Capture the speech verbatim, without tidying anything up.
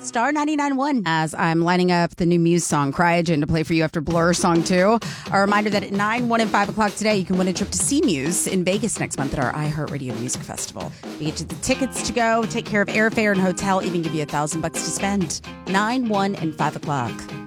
star ninety-nine point one. As I'm lining up the new Muse song, Cryogen, to play for you after Blur song two. A reminder that at nine, one, and five o'clock today, you can win a trip to see Muse in Vegas next month at our iHeartRadio Music Festival. We get you the tickets to go, take care of airfare and hotel, even give you a thousand bucks to spend. nine, one, and five o'clock.